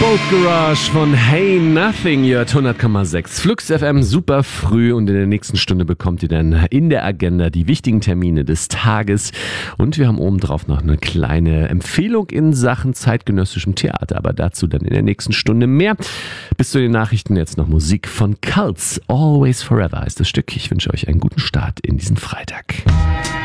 Boat Garage von Hey Nothing, ihr hört 100,6 Flux FM super früh und in der nächsten Stunde bekommt ihr dann in der Agenda die wichtigen Termine des Tages und wir haben obendrauf noch eine kleine Empfehlung in Sachen zeitgenössischem Theater, aber dazu dann in der nächsten Stunde mehr. Bis zu den Nachrichten jetzt noch Musik von Cults, Always Forever heißt das Stück. Ich wünsche euch einen guten Start in diesen Freitag.